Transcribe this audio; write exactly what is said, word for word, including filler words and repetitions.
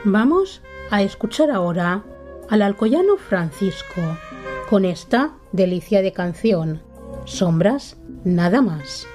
Vamos a escuchar ahora al alcoyano Francisco con esta delicia de canción, Sombras nada más.